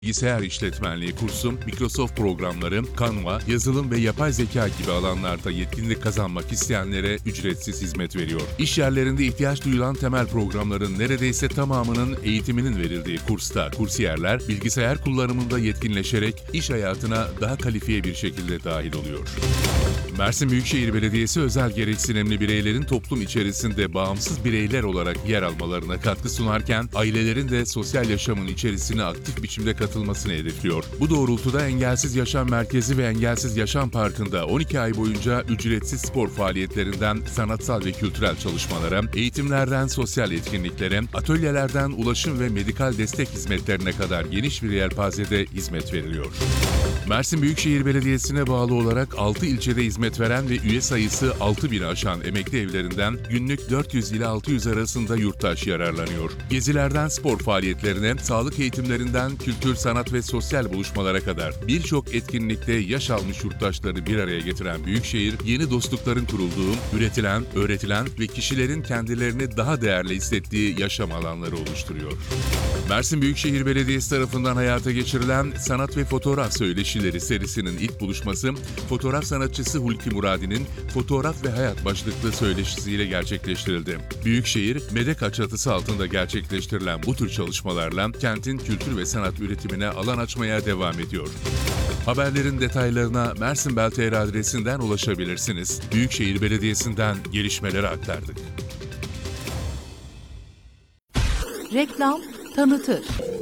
Bilgisayar işletmenliği kursu, Microsoft programları, Canva, yazılım ve yapay zeka gibi alanlarda yetkinlik kazanmak isteyenlere ücretsiz hizmet veriyor. İş yerlerinde ihtiyaç duyulan temel programların neredeyse tamamının eğitiminin verildiği kursta kursiyerler bilgisayar kullanımında yetkinleşerek iş hayatına daha kalifiye bir şekilde dahil oluyor. Mersin Büyükşehir Belediyesi özel gereksinimli bireylerin toplum içerisinde bağımsız bireyler olarak yer almalarına katkı sunarken ailelerin de sosyal yaşamın içerisine aktif biçimde katılmasını hedefliyor. Bu doğrultuda Engelsiz Yaşam Merkezi ve Engelsiz Yaşam Parkı'nda 12 ay boyunca ücretsiz spor faaliyetlerinden sanatsal ve kültürel çalışmalara, eğitimlerden sosyal etkinliklere, atölyelerden ulaşım ve medikal destek hizmetlerine kadar geniş bir yelpazede hizmet veriliyor. Mersin Büyükşehir Belediyesi'ne bağlı olarak 6 ilçede hizmet veren ve üye sayısı 6.000'i aşan emekli evlerinden günlük 400 ile 600 arasında yurttaş yararlanıyor. Gezilerden spor faaliyetlerine, sağlık eğitimlerinden kültür, sanat ve sosyal buluşmalara kadar birçok etkinlikte yaş almış yurttaşları bir araya getiren Büyükşehir, yeni dostlukların kurulduğu, üretilen, öğretilen ve kişilerin kendilerini daha değerli hissettiği yaşam alanları oluşturuyor. Mersin Büyükşehir Belediyesi tarafından hayata geçirilen Sanat ve Fotoğraf Söyleşileri serisinin ilk buluşması, fotoğraf sanatçısı Hulki Muradi'nin Fotoğraf ve Hayat başlıklı söyleşisiyle gerçekleştirildi. Büyükşehir, MEDEKA çatısı altında gerçekleştirilen bu tür çalışmalarla kentin kültür ve sanat üretimine alan açmaya devam ediyor. Haberlerin detaylarına Mersin Bel.tr adresinden ulaşabilirsiniz. Büyükşehir Belediyesi'nden gelişmeleri aktardık. Reklam tanıtır.